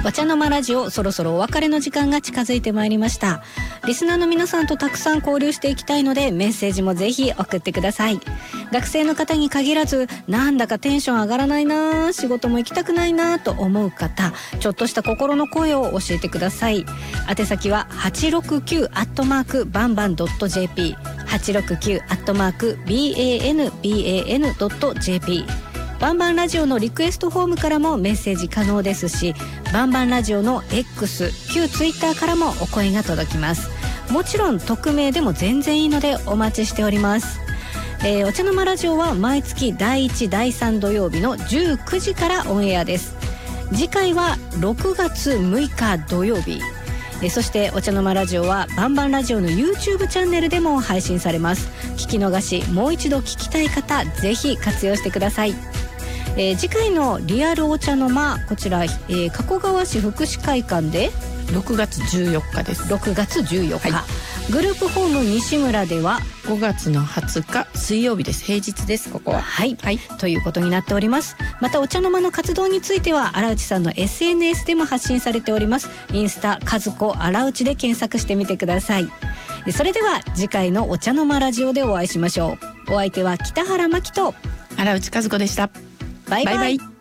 お茶の間ラジオ、そろそろお別れの時間が近づいてまいりました。リスナーの皆さんとたくさん交流していきたいので、メッセージもぜひ送ってください。学生の方に限らず、なんだかテンション上がらないな、仕事も行きたくないなと思う方、ちょっとした心の声を教えてください。宛先は 869@banban.jp 869@banban.jp。バンバンラジオのリクエストフォームからもメッセージ可能ですし、バンバンラジオの X 旧ツイッターからもお声が届きます。もちろん匿名でも全然いいのでお待ちしております。お茶の間ラジオは毎月第1第3土曜日の19時からオンエアです。次回は6月6日土曜日。そしてお茶の間ラジオはバンバンラジオの YouTube チャンネルでも配信されます。聞き逃し、もう一度聞きたい方、ぜひ活用してください。次回のリアルお茶の間、こちら、加古川市福祉会館で 6月14日です。 6月14日、 はい、 グループホーム西村では 5月の20日水曜日です。平日です。ここははい、ということになっております。またお茶の間の活動については荒内さんの SNS でも発信されております。インスタ和子荒内で検索してみてください。それでは次回のお茶の間ラジオでお会いしましょう。お相手は北原真希と荒内和子でした。 バイバイ。 バイバイ。